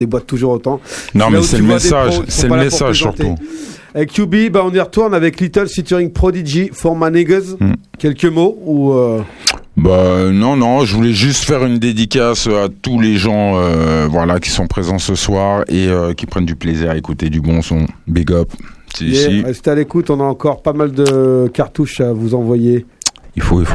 boîtes toujours autant. Non, mais c'est le message, surtout. Avec QB, on y retourne avec Little featuring Prodigy, For My Niggas. Quelques mots ou non, je voulais juste faire une dédicace à tous les gens qui sont présents ce soir et qui prennent du plaisir à écouter du bon son. Big up. Restez à l'écoute, on a encore pas mal de cartouches à vous envoyer. Il faut